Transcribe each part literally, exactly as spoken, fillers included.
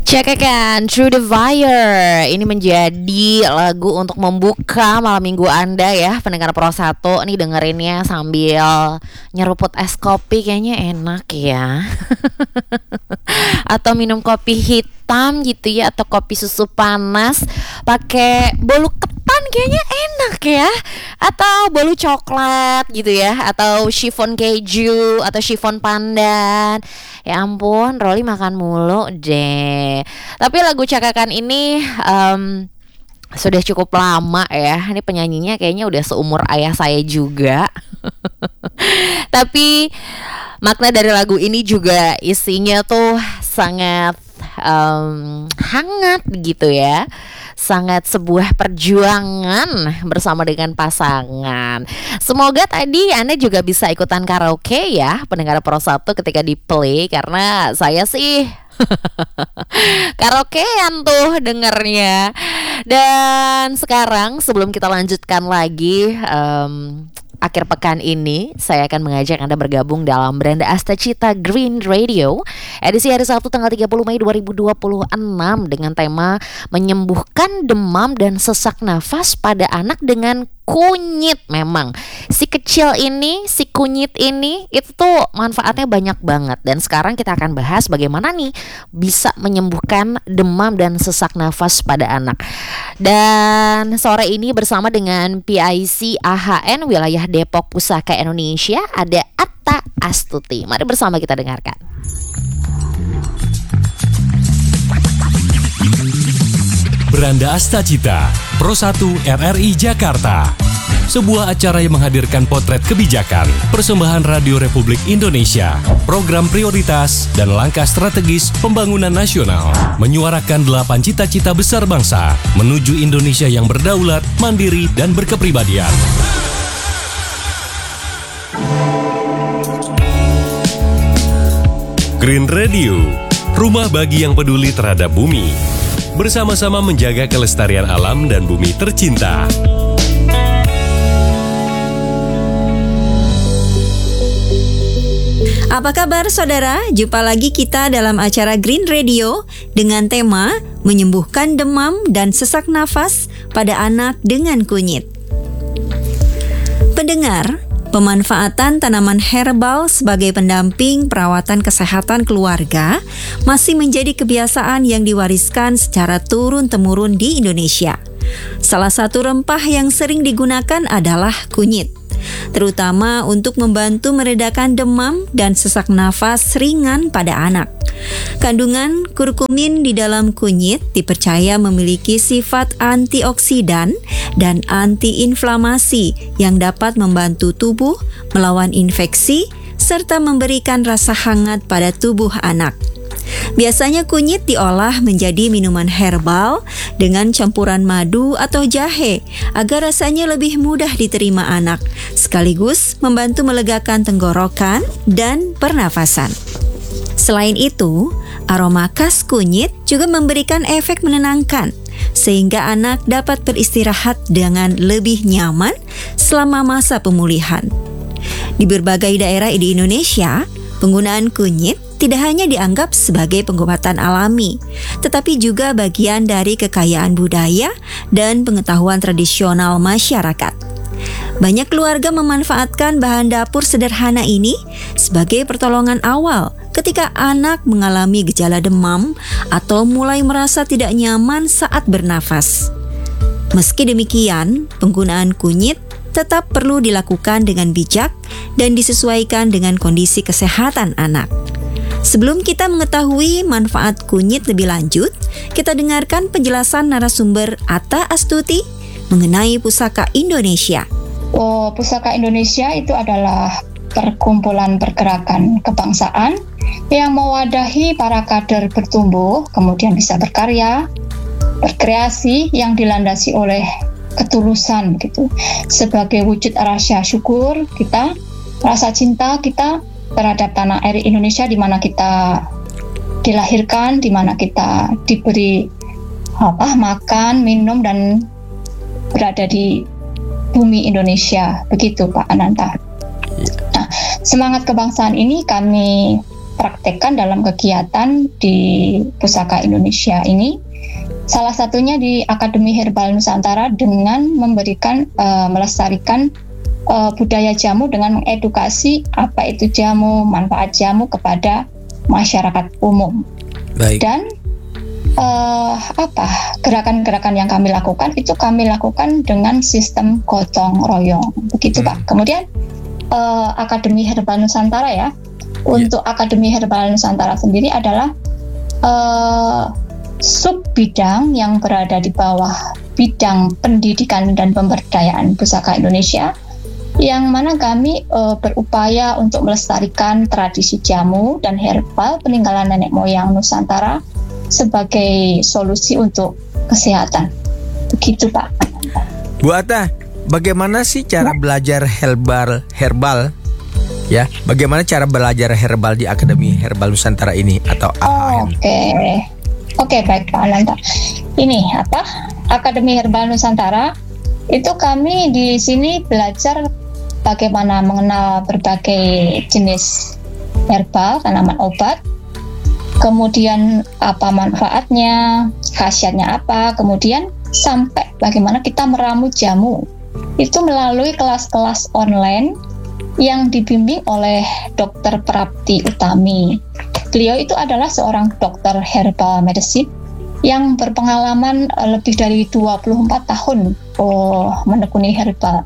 Cekakan Through the Fire. Ini menjadi lagu untuk membuka malam minggu Anda ya, pendengar Pro satu. Nih dengerinnya sambil nyeruput es kopi, kayaknya enak ya. Atau minum kopi hitam gitu ya, atau kopi susu panas pakai bolu ketan, kayaknya enak ya. Atau bolu coklat gitu ya, atau chiffon keju, atau chiffon pandan. Ya ampun, Rolly makan mulu deh. Tapi lagu Cakakan ini um, sudah cukup lama ya. Ini penyanyinya kayaknya udah seumur ayah saya juga. Tapi makna dari lagu ini juga isinya tuh sangat um, hangat gitu ya. Sangat sebuah perjuangan bersama dengan pasangan. Semoga tadi Anda juga bisa ikutan karaoke ya, pendengar Pro satu ketika di play. Karena saya sih karaokean tuh dengernya. Dan sekarang sebelum kita lanjutkan lagi um, akhir pekan ini, saya akan mengajak Anda bergabung dalam Beranda Astacita Green Radio edisi hari Sabtu tanggal tiga puluh Mei dua ribu dua puluh enam dengan tema menyembuhkan demam dan sesak nafas pada anak dengan kunyit. Memang si kecil ini, si kunyit ini itu tuh manfaatnya banyak banget. Dan sekarang kita akan bahas bagaimana nih bisa menyembuhkan demam dan sesak nafas pada anak. Dan sore ini bersama dengan P I C A H N wilayah Depok Pusaka Indonesia ada Atta Astuti. Mari bersama kita dengarkan. Beranda Astacita, Pro satu R R I Jakarta. Sebuah acara yang menghadirkan potret kebijakan, persembahan Radio Republik Indonesia, program prioritas, dan langkah strategis pembangunan nasional. Menyuarakan delapan cita-cita besar bangsa, menuju Indonesia yang berdaulat, mandiri, dan berkepribadian. Green Radio, rumah bagi yang peduli terhadap bumi. Bersama-sama menjaga kelestarian alam dan bumi tercinta. Apa kabar saudara? Jumpa lagi kita dalam acara Green Radio dengan tema menyembuhkan demam dan sesak nafas pada anak dengan kunyit. Pendengar, pemanfaatan tanaman herbal sebagai pendamping perawatan kesehatan keluarga masih menjadi kebiasaan yang diwariskan secara turun-temurun di Indonesia. Salah satu rempah yang sering digunakan adalah kunyit, terutama untuk membantu meredakan demam dan sesak nafas ringan pada anak. Kandungan kurkumin di dalam kunyit dipercaya memiliki sifat antioksidan dan antiinflamasi yang dapat membantu tubuh melawan infeksi serta memberikan rasa hangat pada tubuh anak. Biasanya kunyit diolah menjadi minuman herbal dengan campuran madu atau jahe agar rasanya lebih mudah diterima anak, sekaligus membantu melegakan tenggorokan dan pernafasan. Selain itu, aroma khas kunyit juga memberikan efek menenangkan, sehingga anak dapat beristirahat dengan lebih nyaman selama masa pemulihan. Di berbagai daerah di Indonesia, penggunaan kunyit tidak hanya dianggap sebagai pengobatan alami, tetapi juga bagian dari kekayaan budaya dan pengetahuan tradisional masyarakat. Banyak keluarga memanfaatkan bahan dapur sederhana ini sebagai pertolongan awal ketika anak mengalami gejala demam atau mulai merasa tidak nyaman saat bernafas. Meski demikian, penggunaan kunyit tetap perlu dilakukan dengan bijak dan disesuaikan dengan kondisi kesehatan anak. Sebelum kita mengetahui manfaat kunyit lebih lanjut, kita dengarkan penjelasan narasumber Atta Astuti mengenai Pusaka Indonesia. Oh, Pusaka Indonesia itu adalah perkumpulan pergerakan kebangsaan yang mewadahi para kader bertumbuh, kemudian bisa berkarya, berkreasi yang dilandasi oleh ketulusan gitu. Sebagai wujud rasa syukur kita, rasa cinta kita terhadap tanah air Indonesia di mana kita dilahirkan, di mana kita diberi apa makan, minum dan berada di bumi Indonesia. Begitu Pak Ananta. Nah, semangat kebangsaan ini kami praktekkan dalam kegiatan di Pusaka Indonesia ini. Salah satunya di Akademi Herbal Nusantara dengan memberikan uh, melestarikan uh, budaya jamu dengan mengedukasi apa itu jamu, manfaat jamu kepada masyarakat umum. Baik. Dan uh, apa gerakan-gerakan yang kami lakukan itu kami lakukan dengan sistem gotong royong, begitu hmm. Pak. Kemudian uh, Akademi Herbal Nusantara ya, untuk yeah. Akademi Herbal Nusantara sendiri adalah uh, sub bidang yang berada di bawah bidang pendidikan dan pemberdayaan Pusaka Indonesia, yang mana kami e, berupaya untuk melestarikan tradisi jamu dan herbal peninggalan nenek moyang Nusantara sebagai solusi untuk kesehatan. Begitu Pak. Bu Atta, bagaimana sih cara belajar herbal herbal? Ya, bagaimana cara belajar herbal di Akademi Herbal Nusantara ini atau A H N? Oke. Okay. Oke, baik Pak Ananta. Ini apa? Akademi Herbal Nusantara itu kami di sini belajar bagaimana mengenal berbagai jenis herbal, tanaman obat, kemudian apa manfaatnya, khasiatnya apa, kemudian sampai bagaimana kita meramu jamu. Itu melalui kelas-kelas online yang dibimbing oleh Dokter Prapti Utami. Beliau itu adalah seorang dokter herbal medicine yang berpengalaman lebih dari dua puluh empat tahun oh, menekuni herbal.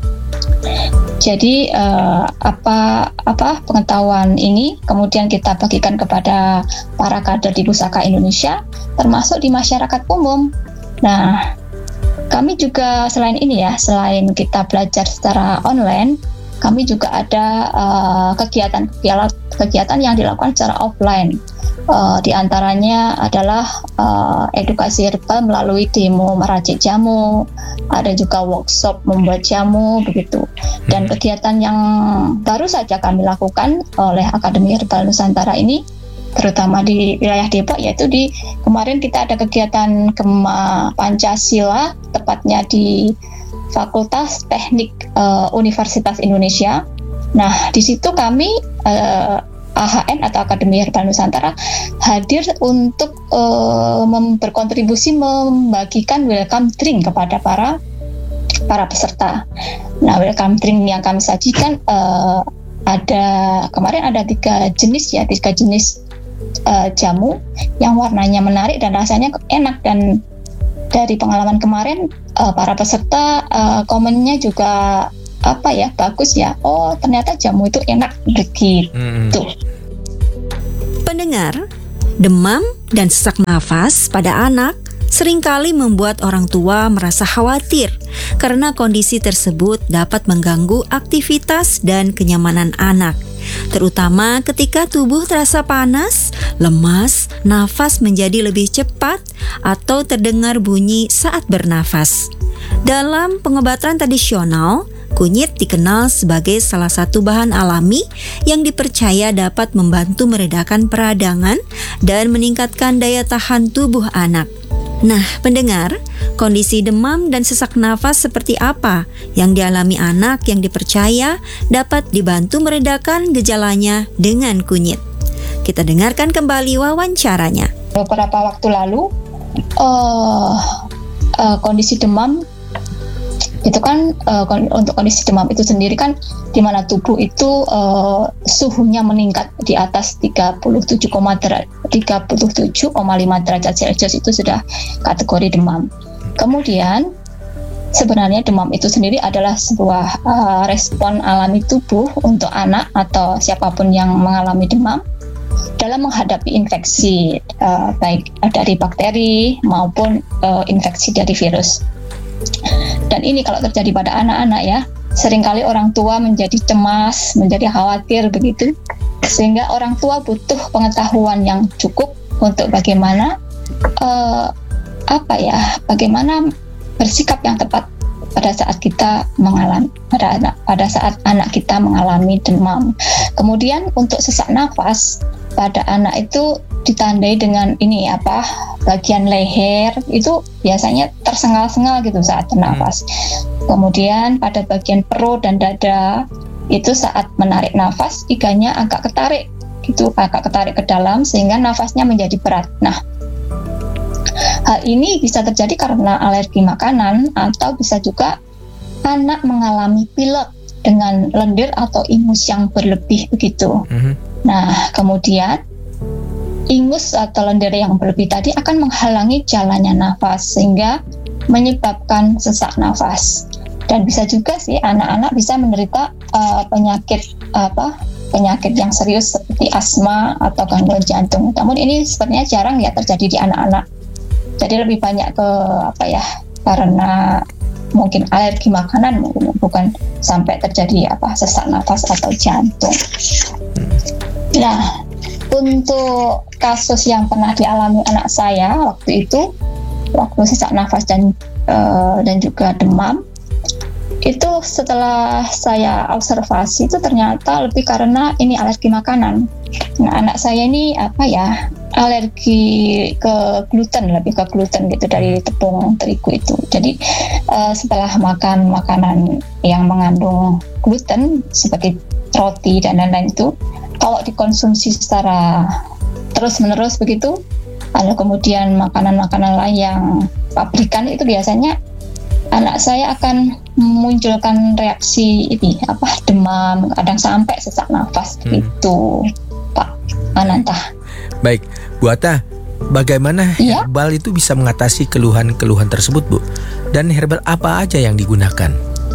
Jadi uh, apa apa pengetahuan ini kemudian kita bagikan kepada para kader di Pusaka Indonesia, termasuk di masyarakat umum. Nah, kami juga selain ini ya, selain kita belajar secara online, kami juga ada uh, kegiatan kegiatan yang dilakukan secara offline. Uh, di antaranya adalah uh, edukasi herbal melalui demo meracik jamu, ada juga workshop membuat jamu begitu. Dan kegiatan yang baru saja kami lakukan oleh Akademi Herbal Nusantara ini, terutama di wilayah Depok, yaitu di kemarin kita ada kegiatan Gema Pancasila, tepatnya di Fakultas Teknik uh, Universitas Indonesia. Nah, di situ kami uh, A H N atau Akademi Herbal Nusantara hadir untuk uh, mem- berkontribusi membagikan welcome drink kepada para para peserta. Nah, welcome drink yang kami sajikan uh, ada kemarin ada tiga jenis ya, tiga jenis uh, jamu yang warnanya menarik dan rasanya enak, dan dari pengalaman kemarin uh, para peserta uh, komennya juga apa ya, bagus ya. Oh, ternyata jamu itu enak begitu. Hmm. Pendengar, demam dan sesak nafas pada anak seringkali membuat orang tua merasa khawatir karena kondisi tersebut dapat mengganggu aktivitas dan kenyamanan anak, terutama ketika tubuh terasa panas, lemas, nafas menjadi lebih cepat, atau terdengar bunyi saat bernafas. Dalam pengobatan tradisional, kunyit dikenal sebagai salah satu bahan alami yang dipercaya dapat membantu meredakan peradangan dan meningkatkan daya tahan tubuh anak. Nah, pendengar, kondisi demam dan sesak nafas seperti apa yang dialami anak yang dipercaya dapat dibantu meredakan gejalanya dengan kunyit? Kita dengarkan kembali wawancaranya. Beberapa waktu lalu, uh, uh, kondisi demam itu kan uh, untuk kondisi demam itu sendiri kan di mana tubuh itu uh, suhunya meningkat di atas tiga puluh tujuh koma lima derajat Celcius, itu sudah kategori demam. Kemudian sebenarnya demam itu sendiri adalah sebuah uh, respon alami tubuh untuk anak atau siapapun yang mengalami demam dalam menghadapi infeksi uh, baik dari bakteri maupun uh, infeksi dari virus. Dan ini kalau terjadi pada anak-anak ya, seringkali orang tua menjadi cemas, menjadi khawatir begitu, sehingga orang tua butuh pengetahuan yang cukup untuk bagaimana uh, apa ya, bagaimana bersikap yang tepat pada saat kita mengalami pada anak pada saat anak kita mengalami demam. Kemudian untuk sesak nafas pada anak itu ditandai dengan ini apa, bagian leher itu biasanya tersengal-sengal gitu saat bernafas. Kemudian pada bagian perut dan dada itu saat menarik nafas iganya agak ketarik gitu, agak ketarik ke dalam sehingga nafasnya menjadi berat. Nah, hal ini bisa terjadi karena alergi makanan atau bisa juga anak mengalami pilek dengan lendir atau ingus yang berlebih begitu. Mm-hmm. Nah, kemudian ingus atau lendir yang berlebih tadi akan menghalangi jalannya nafas sehingga menyebabkan sesak nafas. Dan bisa juga sih anak-anak bisa menderita uh, penyakit apa penyakit yang serius seperti asma atau gangguan jantung. Namun ini sepertinya jarang ya terjadi di anak-anak. Jadi lebih banyak ke apa ya karena mungkin alergi makanan, mungkin bukan sampai terjadi apa sesak nafas atau jantung. Nah, untuk kasus yang pernah dialami anak saya waktu itu, waktu sesak nafas dan uh, dan juga demam. Itu setelah saya observasi itu ternyata lebih karena ini alergi makanan. Nah, anak saya ini apa ya alergi ke gluten, lebih ke gluten gitu dari tepung terigu itu. Jadi uh, setelah makan makanan yang mengandung gluten seperti roti dan lain-lain itu, kalau dikonsumsi secara terus-menerus begitu, lalu kemudian makanan-makanan lain yang pabrikan itu biasanya anak saya akan memunculkan reaksi ini apa demam, kadang sampai sesak nafas hmm. gitu, Pak Ananta. Baik, Bu Atta, bagaimana ya? Herbal itu bisa mengatasi keluhan-keluhan tersebut, Bu? Dan herbal apa aja yang digunakan?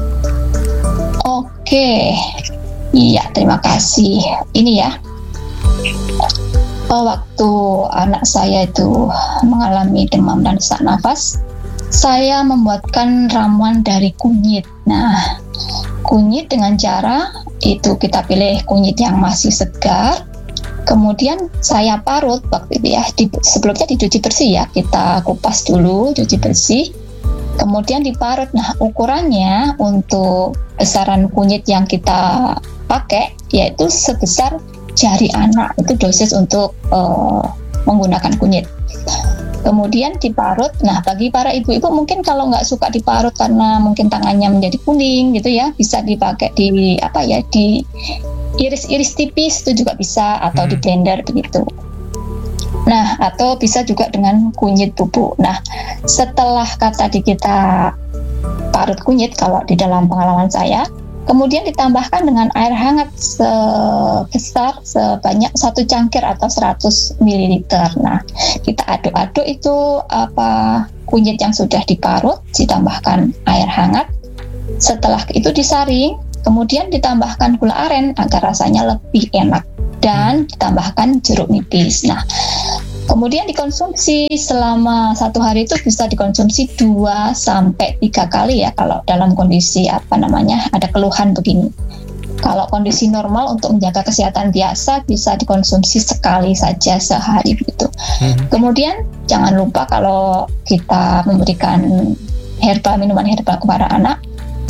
Oke, iya terima kasih. Ini ya, oh, waktu anak saya itu mengalami demam dan sesak nafas, saya membuatkan ramuan dari kunyit. Nah, kunyit dengan cara itu kita pilih kunyit yang masih segar. Kemudian saya parut waktu itu ya, di, sebelumnya dicuci bersih ya, kita kupas dulu, cuci bersih. Kemudian diparut. Nah, ukurannya untuk besaran kunyit yang kita pakai yaitu sebesar jari anak. Itu dosis untuk uh, menggunakan kunyit. Kemudian diparut. Nah, bagi para ibu-ibu mungkin kalau nggak suka diparut karena mungkin tangannya menjadi kuning gitu ya, bisa dipakai di apa ya di iris-iris tipis itu juga bisa, atau hmm. di blender begitu. Nah, atau bisa juga dengan kunyit bubuk. Nah, setelah kata di kita parut kunyit kalau di dalam pengalaman saya, kemudian ditambahkan dengan air hangat sebesar sebanyak satu cangkir atau seratus mililiter. Nah, kita aduk-aduk itu apa kunyit yang sudah diparut, ditambahkan air hangat. Setelah itu disaring, kemudian ditambahkan gula aren agar rasanya lebih enak dan ditambahkan jeruk nipis. Nah, kemudian dikonsumsi selama satu hari itu bisa dikonsumsi dua sampai tiga kali ya kalau dalam kondisi apa namanya ada keluhan begini. Kalau kondisi normal untuk menjaga kesehatan biasa bisa dikonsumsi sekali saja sehari begitu. Hmm. Kemudian jangan lupa kalau kita memberikan herbal, minuman herbal kepada anak,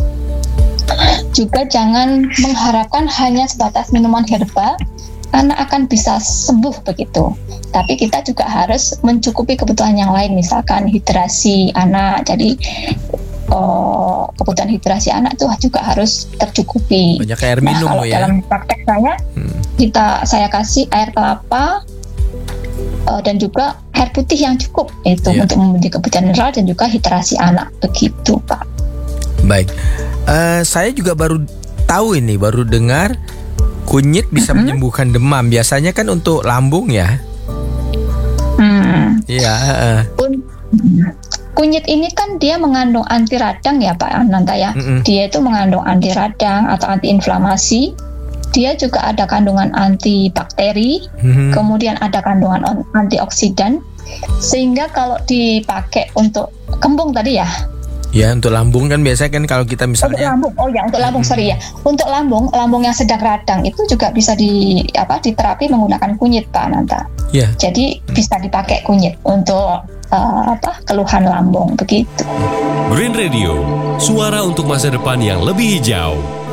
juga jangan mengharapkan hanya sebatas minuman herbal anak akan bisa sembuh begitu. Tapi kita juga harus mencukupi kebutuhan yang lain, misalkan hidrasi anak. Jadi oh, kebutuhan hidrasi anak itu juga harus tercukupi. Banyak air minum, nah, kalau ya. Dalam praktek saya, hmm. kita saya kasih air kelapa uh, dan juga air putih yang cukup itu yeah. untuk memenuhi kebutuhan mineral dan juga hidrasi anak begitu, Pak. Baik, uh, saya juga baru tahu ini, baru dengar kunyit bisa mm-hmm. menyembuhkan demam. Biasanya kan untuk lambung ya. Iya. Hmm. Uh. Kunyit ini kan dia mengandung anti radang ya Pak Ananta ya. Mm-hmm. Dia itu mengandung anti radang atau anti inflamasi. Dia juga ada kandungan antibakteri. Mm-hmm. Kemudian ada kandungan antioksidan. Sehingga kalau dipakai untuk kembung tadi ya. Ya, untuk lambung kan biasanya kan kalau kita misalnya untuk lambung, oh ya untuk lambung, hmm. sorry ya. Untuk lambung, lambung yang sedang radang itu juga bisa di apa diterapi menggunakan kunyit Pak Ananta. Ya. Jadi hmm. bisa dipakai kunyit untuk uh, apa keluhan lambung begitu. Green Radio, suara untuk masa depan yang lebih hijau.